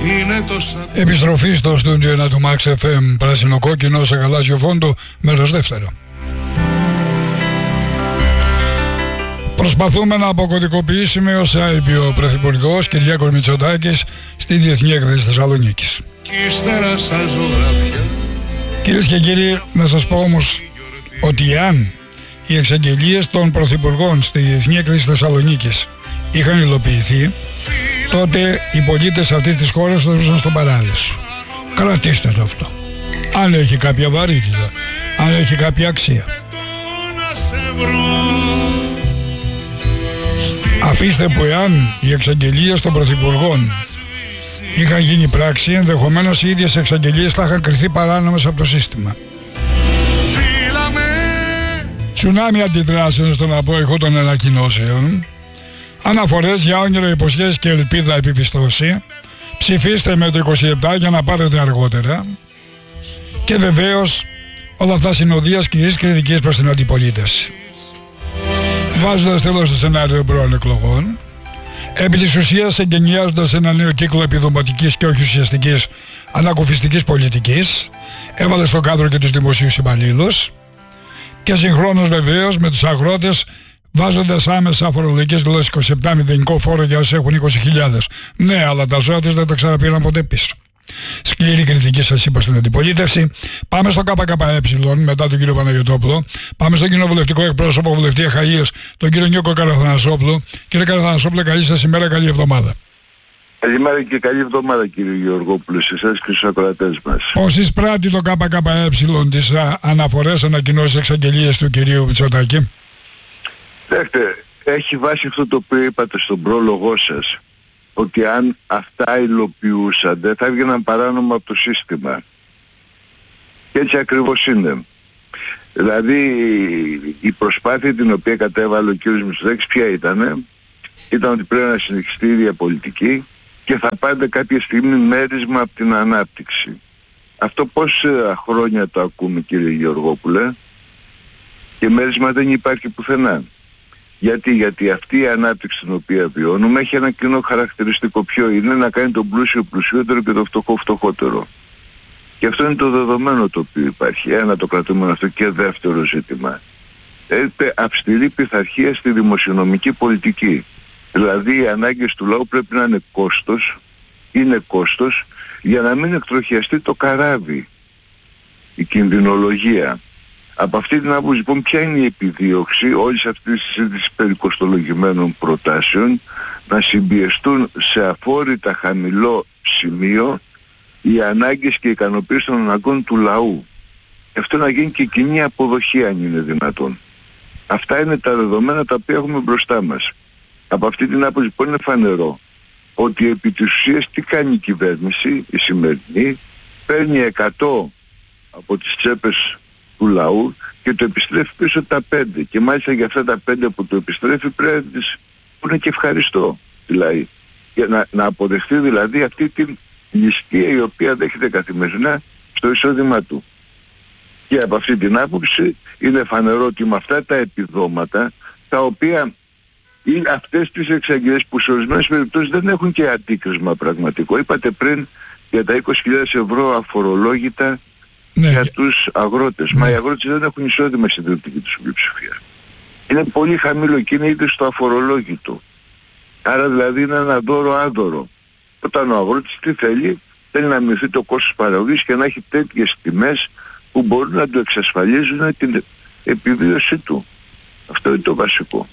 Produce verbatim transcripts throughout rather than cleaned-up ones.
Επιστροφή στο στούντιο ένα του Max εφ εμ, πράσινο κόκκινο σε γαλάζιο φόντο, μέρος δεύτερο. Προσπαθούμε να αποκωδικοποιήσουμε όσα είπε ο Πρωθυπουργός Κυριάκος Μητσοτάκης στη Διεθνή Έκθεση Θεσσαλονίκης. Κυρίες και κύριοι, να σας πω όμως ότι αν οι εξαγγελίες των Πρωθυπουργών στη Διεθνή Έκθεση Θεσσαλονίκης είχαν υλοποιηθεί, τότε οι πολίτες αυτής της χώρας θα ζούσαν στον παράδεισο. Κρατήστε το αυτό. Αν έχει κάποια βαρύτητα, αν έχει κάποια αξία. Αφήστε που εάν οι εξαγγελίες των Πρωθυπουργών είχαν γίνει πράξη, ενδεχομένως οι ίδιες εξαγγελίες θα είχαν κριθεί παράνομες από το σύστημα. Τσουνάμι αντιδράσεων στον απόϊχο των ανακοινώσεων, αναφορές για όνειρο, υποσχέσεις και ελπίδα επιπιστώση. Ψηφίστε με το είκοσι επτά για να πάρετε αργότερα. Και βεβαίως όλα αυτά συνοδεία σκληρής κριτικής προς την αντιπολίτευση. Βάζοντας τέλος στο σενάριο πρώην εκλογών, επί της ουσίας εγκαινιάζοντας ένα νέο κύκλο επιδοματικής και όχι ουσιαστικής ανακουφιστικής πολιτικής, έβαλε στο κάδρο και τους δημοσίους υπαλλήλους και συγχρόνως βεβαίως με τους αγρότες, βάζοντας άμεσα φορολογικές δηλώσεις είκοσι επτά μηδενικό φόρο για όσοι έχουν είκοσι χιλιάδες. Ναι, αλλά τα ζώα τους δεν τα ξαναπήραν ποτέ πίσω. Σκληρή κριτική σας είπα στην αντιπολίτευση. Πάμε στο ΚΚΕ μετά τον κύριο Παναγιωτόπουλο. Πάμε στον κοινοβουλευτικό εκπρόσωπο βουλευτή Αχαΐας, τον κύριο Νίκο Καραθανασόπουλο. Κύριε Καραθανασόπουλο, καλή σας ημέρα, καλή εβδομάδα. Καλημέρα και καλή εβδομάδα κύριε Γεωργόπουλο, σε εσάς και στους ακροατές μας. Ως εισπράττει το ΚΚΕ τις αναφορές, ανακοινώσεις, εξαγγελίες του κυρίου Μητσοτάκη? Δέχτε, έχει βάσει αυτό το οποίο είπατε στον πρόλογό σας, ότι αν αυτά υλοποιούσαν θα έβγαιναν παράνομα από το σύστημα. Και έτσι ακριβώς είναι. Δηλαδή η προσπάθεια την οποία κατέβαλε ο κ. Μητσοτάκης ποια ήτανε? Ήταν ότι πρέπει να συνεχιστεί η ίδια πολιτική και θα πάρετε κάποια στιγμή μέρισμα από την ανάπτυξη. Αυτό πόσα χρόνια το ακούμε κύριε Γεωργόπουλε? Και μέρισμα δεν υπάρχει πουθενά. Γιατί, γιατί αυτή η ανάπτυξη την οποία βιώνουμε έχει ένα κοινό χαρακτηριστικό. Ποιο είναι? Να κάνει τον πλούσιο πλουσιότερο και τον φτωχό φτωχότερο. Και αυτό είναι το δεδομένο το οποίο υπάρχει. Ένα το κρατούμενο αυτό. Και δεύτερο ζήτημα. Έχετε αυστηρή πειθαρχία στη δημοσιονομική πολιτική. Δηλαδή οι ανάγκες του λαού πρέπει να είναι κόστος, είναι κόστος, για να μην εκτροχιαστεί το καράβι, η κινδυνολογία. Από αυτή την άποψη λοιπόν ποια είναι η επιδίωξη όλης αυτής της συζήτησης περί κοστολογημένων προτάσεων? Να συμπιεστούν σε αφόρητα χαμηλό σημείο οι ανάγκες και οι ικανοποίησεις των αναγκών του λαού. Αυτό να γίνει και κοινή αποδοχή αν είναι δυνατόν. Αυτά είναι τα δεδομένα τα οποία έχουμε μπροστά μας. Από αυτή την άποψη λοιπόν είναι φανερό ότι επί της ουσίας τι κάνει η κυβέρνηση, η σημερινή? Παίρνει εκατό από τις τσέπες του λαού και το επιστρέφει πίσω τα πέντε. Και μάλιστα για αυτά τα πέντε που το επιστρέφει πρέπει να τις πούνε και ευχαριστώ δηλαδή. Για να, να αποδεχτεί δηλαδή αυτή την ληστεία η οποία δέχεται καθημερινά στο εισόδημά του. Και από αυτή την άποψη είναι φανερό ότι με αυτά τα επιδόματα τα οποία είναι αυτές τις εξαγγελίες που σε ορισμένες περιπτώσεις δεν έχουν και αντίκρισμα πραγματικό. Είπατε πριν για τα είκοσι χιλιάδες ευρώ αφορολόγητα, ναι, για τους αγρότες. Ναι. Μα οι αγρότες δεν έχουν εισόδημα στην δυτική τους πλειοψηφία. Είναι πολύ χαμηλό και είναι ήδη στο αφορολόγητο. Άρα δηλαδή είναι ένα δώρο άδωρο. Όταν ο αγρότης τι θέλει? Θέλει να μειωθεί το κόστος παραγωγής και να έχει τέτοιες τιμές που μπορούν να του εξασφαλίζουν την επιβίωσή του. Αυτό είναι το βασικό.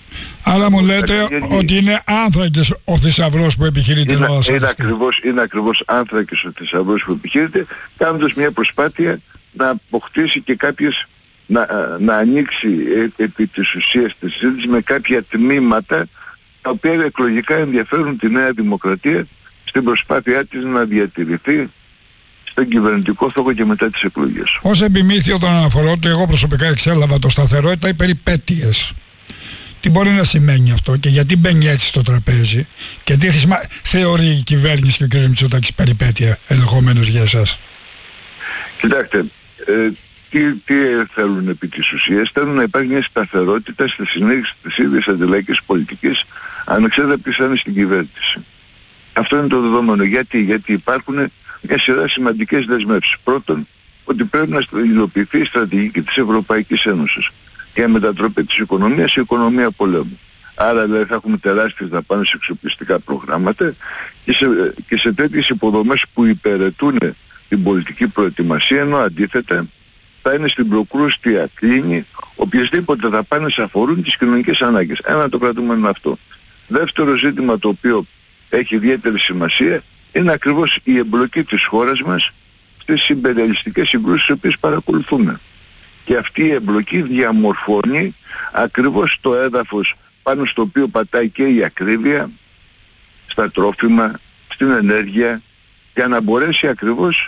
Άρα μου λέτε ότι είναι άνθρακες ο θησαυρός που επιχειρείται είναι, εδώ. Είναι ακριβώς, είναι ακριβώς άνθρακες ο θησαυρός που επιχειρείται, κάνοντας μια προσπάθεια να αποκτήσει και κάποιες, να, να ανοίξει ε, επί της ουσίας της συζήτησης με κάποια τμήματα τα οποία εκλογικά ενδιαφέρουν τη Νέα Δημοκρατία στην προσπάθειά της να διατηρηθεί στον κυβερνητικό θόκο και μετά τις εκλογές. Ως επιμήθειο των αναφορών του, εγώ προσωπικά εξέλαβα το σταθερότητα οι περιπέτειες. Τι μπορεί να σημαίνει αυτό και γιατί μπαίνει έτσι στο τραπέζι και τι θεωρεί η κυβέρνηση και ο κ. Μητσοτάκης περιπέτεια ενδεχομένως για εσάς? Κοιτάξτε, ε, τι, τι θέλουν επί της ουσίας? Θέλουν να υπάρχει μια σταθερότητα στη συνέχιση της ίδιας αντιλαϊκής πολιτικής ανεξάρτητα ποιος είναι στην κυβέρνηση. Αυτό είναι το δεδομένο. Γιατί, γιατί υπάρχουν μια σειρά σημαντικές δεσμεύσεις. Πρώτον, ότι πρέπει να υλοποιηθεί η στρατηγική της Ευρωπαϊκής Ένωσης για μετατροπή της οικονομίας σε οικονομία πολέμου. Άρα δηλαδή θα έχουμε τεράστιες δαπάνες σε εξοπλιστικά προγράμματα και σε, και σε τέτοιες υποδομές που υπηρετούν την πολιτική προετοιμασία, ενώ αντίθετα θα είναι στην προκρούστια κλίνη οποιασδήποτε δαπάνες αφορούν τις κοινωνικές ανάγκες. Ένα το κρατούμενο αυτό. Δεύτερο ζήτημα το οποίο έχει ιδιαίτερη σημασία είναι ακριβώς η εμπλοκή της χώρας μας στις ιμπεριαλιστικές συγκρούσεις τις οποίες παρακολουθούμε. Και αυτή η εμπλοκή διαμορφώνει ακριβώς το έδαφος πάνω στο οποίο πατάει και η ακρίβεια στα τρόφιμα, στην ενέργεια, για να μπορέσει ακριβώς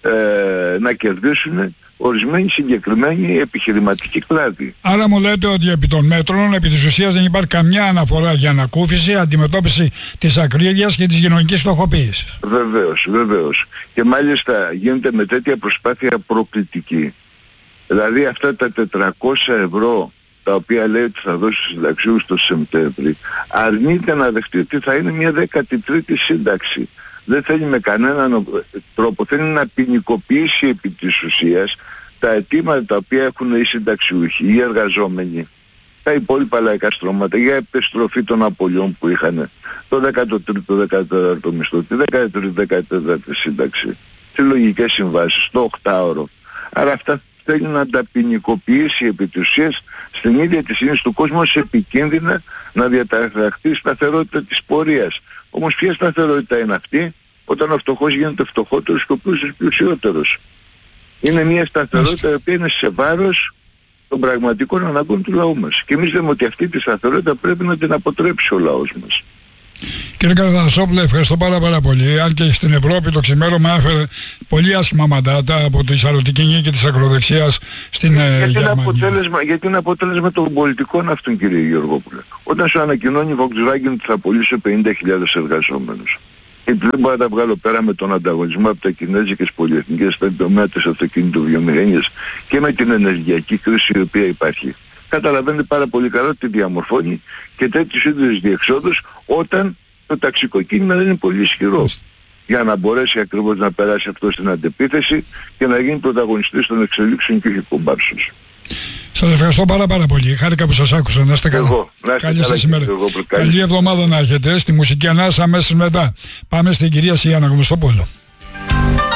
ε, να κερδίσουν ορισμένοι συγκεκριμένοι επιχειρηματικοί κλάδοι. Άρα μου λέτε ότι επί των μέτρων, επί της ουσίας δεν υπάρχει καμιά αναφορά για ανακούφιση, αντιμετώπιση της ακρίβειας και της κοινωνικής φτωχοποίησης. Βεβαίως, βεβαίως. Και μάλιστα γίνεται με τέτοια προσπάθεια προκλητική. Δηλαδή αυτά τα τετρακόσια ευρώ τα οποία λέει ότι θα δώσει στους συνταξιούχους το Σεπτέμβρη, αρνείται να δεχτεί ότι θα είναι μια δέκατη τρίτη σύνταξη. Δεν θέλει με κανέναν τρόπο, θέλει να ποινικοποιήσει επί της ουσίας τα αιτήματα τα οποία έχουν οι συνταξιούχοι, οι εργαζόμενοι, τα υπόλοιπα λαϊκά στρώματα για επιστροφή των απολειών που είχαν το δέκατο τρίτο δεκατέταρτο μισθό, τη δέκατη τρίτη δεκατέταρτη σύνταξη, συλλογικές συμβάσεις, το οκτάωρο. Άρα αυτά θέλει να τα ποινικοποιήσει επί της ουσίας στην ίδια τη σύνηση του κόσμου ως επικίνδυνα να διαταραχθεί η σταθερότητα της πορείας. Όμως ποια σταθερότητα είναι αυτή όταν ο φτωχός γίνεται φτωχότερος και ο πλούσιος πλουσιότερος? Είναι μια σταθερότητα η οποία είναι σε βάρος των πραγματικών αναγκών του λαού μας. Και εμείς λέμε ότι αυτή τη σταθερότητα πρέπει να την αποτρέψει ο λαός μας. Κύριε Καραθανασόπουλε, ευχαριστώ πάρα, πάρα πολύ. Αν και στην Ευρώπη το ξημέρωμα έφερε πολύ άσχημα μαντάτα από τη σαρωτική νίκη της ακροδεξιάς στην ε, γιατί Γερμανία. Είναι αποτέλεσμα, γιατί είναι αποτέλεσμα των πολιτικών αυτών, κύριε Γεωργόπουλε. Όταν σου ανακοινώνει η Volkswagen ότι θα πωλήσει πενήντα χιλιάδες εργαζόμενους, γιατί δεν μπορώ να τα βγάλω πέρα με τον ανταγωνισμό από τα κινέζικες πολυεθνικές στον τομέα της αυτοκινητοβιομηχανίας και με την ενεργειακή κρίση η οποία υπάρχει, καταλαβαίνετε πάρα πολύ καλά ότι διαμορφώνει και τέτοιους είδους διεξόδους όταν το ταξικό κίνημα δεν είναι πολύ ισχυρό για να μπορέσει ακριβώς να περάσει αυτό στην αντεπίθεση και να γίνει πρωταγωνιστής των εξελίξεων και όχι κομπάρσος. Σας ευχαριστώ πάρα πάρα πολύ. Χάρηκα που σας άκουσα. Να είστε καλά. Εγώ, να είστε Καλή καλά σας και ημέρα. εγώ, καλή. Καλή εβδομάδα να έχετε. Στη μουσική ανάσα αμέσως μετά. Πάμε στην κυρία Σιάννα Γνωστοπόλου.